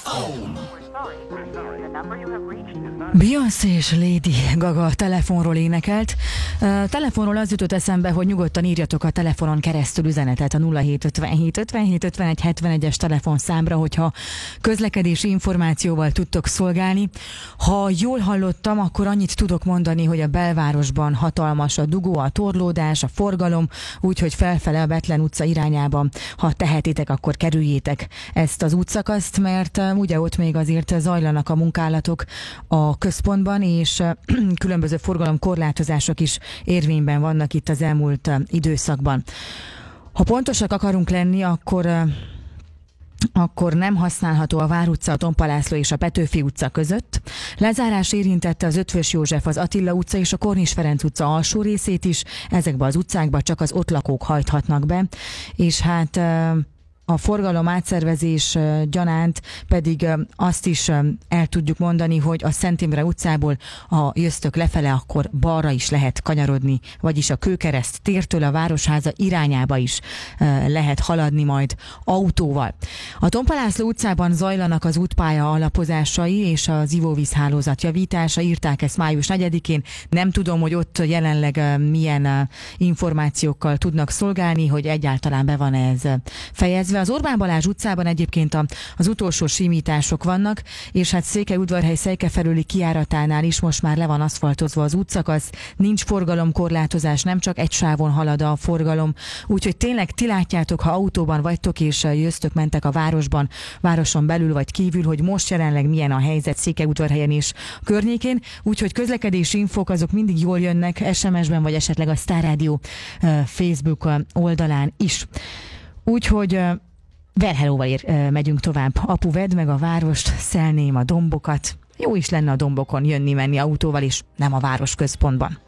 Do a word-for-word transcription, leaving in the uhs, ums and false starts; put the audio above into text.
Beyoncé és Lady Gaga telefonról énekelt. Uh, telefonról az jutott eszembe, hogy nyugodtan írjatok a telefonon keresztül üzenetet a nulla hét ötvenhét ötvenhét ötvenegy hetvenegyes telefonszámra, hogyha közlekedési információval tudtok szolgálni. Ha jól hallottam, akkor annyit tudok mondani, hogy a belvárosban hatalmas a dugó, a torlódás, a forgalom, úgyhogy felfele a Bethlen utca irányába, ha tehetitek, akkor kerüljétek ezt az útszakaszt, mert uh, ugye ott még azért zajlanak a munkálatok a központban, és különböző forgalomkorlátozások is érvényben vannak itt az elmúlt időszakban. Ha pontosak akarunk lenni, akkor akkor nem használható a Vár utca, a Tompa László és a Petőfi utca között. Lezárás érintette az Ötvös József, az Attila utca és a Kornis Ferenc utca alsó részét is. Ezekbe az utcákba csak az ott lakók hajthatnak be, és hát a forgalom átszervezés gyanánt pedig azt is el tudjuk mondani, hogy a Szent Imre utcából, ha jöztök lefele, akkor balra is lehet kanyarodni, vagyis a Kőkereszt tértől a Városháza irányába is lehet haladni majd autóval. A Tompa László utcában zajlanak az útpálya alapozásai és az ivóvízhálózat javítása, írták ezt május negyedikén. Nem tudom, hogy ott jelenleg milyen információkkal tudnak szolgálni, hogy egyáltalán be van ez fejezve. Az Orbán Balázs utcában egyébként az utolsó simítások vannak, és hát Székelyudvarhely Szejke felüli kijáratánál is most már le van aszfaltozva az útszakasz, nincs forgalomkorlátozás, nem csak egy sávon halad a forgalom, úgyhogy tényleg ti látjátok, ha autóban vagytok és jöztök, mentek a városban, városon belül vagy kívül, hogy most jelenleg milyen a helyzet Székelyudvarhelyen és környékén, úgyhogy közlekedési infók azok mindig jól jönnek es em es-ben, vagy esetleg a Sztár Rádió Facebook oldalán is. Úgyhogy Verhelóval ér, megyünk tovább. Apu, vedd meg a várost, szelném a dombokat. Jó is lenne a dombokon jönni-menni autóval is, nem a város központban.